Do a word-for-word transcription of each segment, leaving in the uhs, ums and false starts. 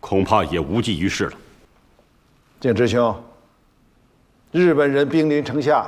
恐怕也无济于事了。 景之兄，日本人兵临城下，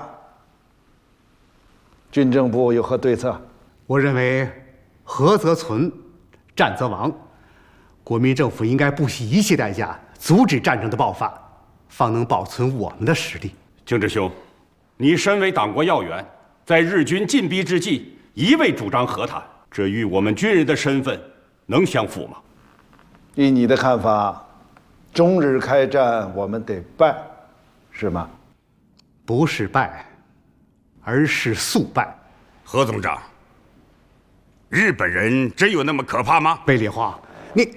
军政部有何对策？ 我认为，和则存，战则亡。国民政府应该不惜一切代价阻止战争的爆发，方能保存我们的实力。 景之兄，你身为党国要员，在日军进逼之际，一味主张和谈，这与我们军人的身份能相符吗？ 依你的看法，中日开战，我们得败，是吗？ 不是败，而是速败。 何总长，日本人真有那么可怕吗？ 卫立煌，你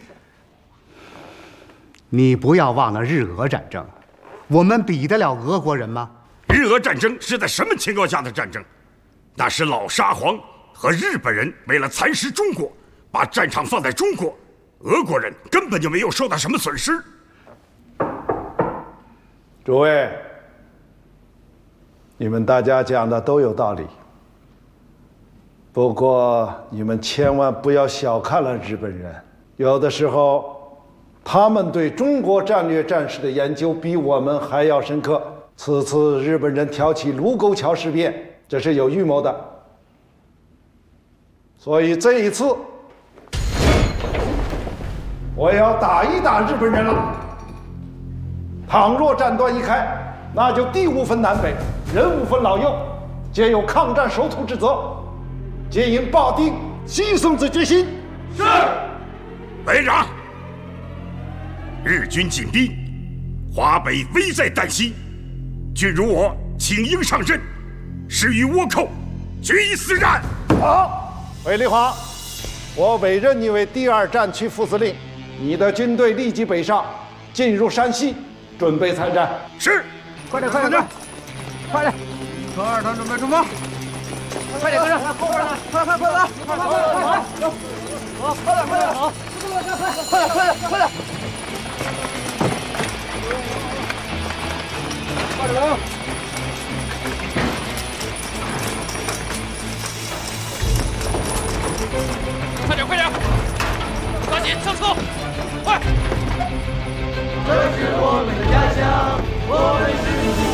你不要忘了日俄战争，我们比得了俄国人吗？ 日俄战争是在什么情况下的战争？那是老沙皇和日本人为了蚕食中国，把战场放在中国，俄国人根本就没有受到什么损失。 诸位，你们大家讲的都有道理，不过你们千万不要小看了日本人，有的时候他们对中国战略战事的研究比我们还要深刻。此次日本人挑起卢沟桥事变，这是有预谋的，所以这一次我要打一打日本人了。倘若战端一开，那就地无分南北，人无分老幼，皆有抗战守土之责，皆应抱定牺牲之决心。 是，委员长。日军紧逼，华北危在旦夕，君如我请缨上阵，誓与倭寇决一死战。 好，卫立煌，我委任你为第二战区副司令，你的军队立即北上，进入山西，准备参战。 是， 快点，快点，快点！科二团准备出发，快点，快点，后边来，快快快来，快快快快快，好，快点，快点，好，快点，快点，快点，快点，快点来！快点，快点，抓紧上车，快！这是我们的家乡，我们是。